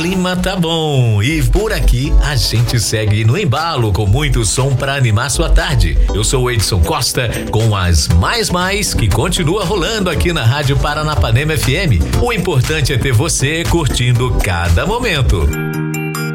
clima tá bom e por aqui a gente segue no embalo com muito som pra animar sua tarde. Eu sou o Edson Costa com as mais que continua rolando aqui na Rádio Paranapanema FM. O importante é ter você curtindo cada momento.